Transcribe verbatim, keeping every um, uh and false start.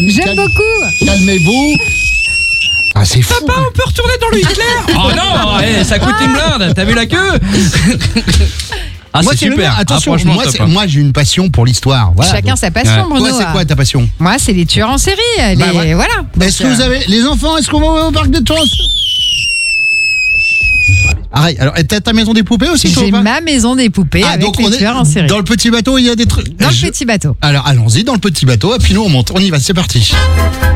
calme, J'aime calme- beaucoup. Calmez-vous. Ah, c'est fou. Papa, on peut retourner dans le Hitler. Oh non, eh, ça coûte une blinde. T'as vu la queue? Ah, Moi, c'est le super. mien. Attention, ah, franchement, moi, top, c'est- hein. moi j'ai une passion pour l'histoire. Voilà, Chacun donc. sa passion, Ouais. Bruno. Toi, c'est quoi ta passion? Moi, c'est les tueurs en série. Les... Bah, ouais. Voilà. Est-ce que Donc, vous euh, avez les enfants? Est-ce qu'on va au parc des Tours? Arrête. Alors, t'as ta maison des poupées aussi, toi, J'ai ou pas? ma maison des poupées Ah, avec donc les on est tueurs en série. dans le petit bateau. Il y a des trucs. Dans le Je- petit bateau. Alors, allons-y dans le petit bateau. Et puis nous, on monte. On y va. C'est parti.